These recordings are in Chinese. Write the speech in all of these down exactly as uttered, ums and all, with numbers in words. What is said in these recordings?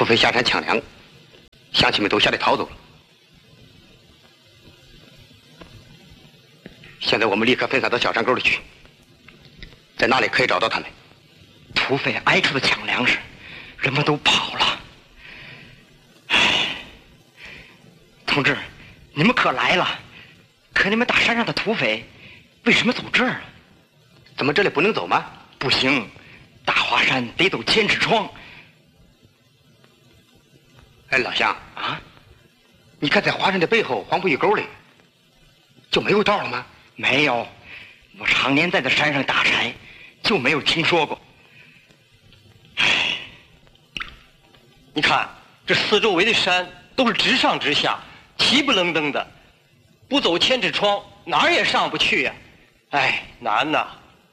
土匪下山抢粮，乡亲们都吓得逃走了。现在我们立刻分散到小山沟里去，在那里可以找到他们。 土匪挨出的抢粮食，人们都跑了。唉，同志，你们可来了，可你们大山上的土匪为什么走这儿？ 怎么这里不能走吗？ 不行，大华山得走千尺窗。 哎，老乡啊， 你看在华山的背后黄埔峪沟里，就没有道了吗？ 没有，我常年在这山上打柴，就没有听说过。唉，你看这四周围的山都是直上直下，齐不愣登的，不走千尺窗哪儿也上不去呀、啊！唉，难呐！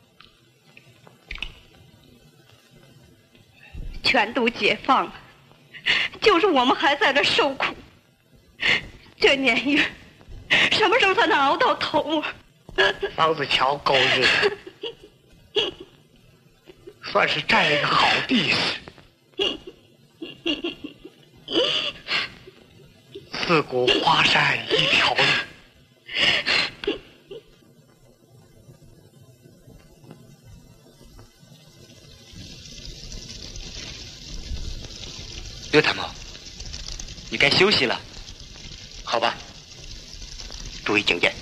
全都解放了，就是我们还在这受苦。这年月，什么时候才能熬到头啊？ 梆子桥狗日的，算是占了一个好地势。自古华山一条路。 刘参谋，你该休息了。 好吧， 注意警戒。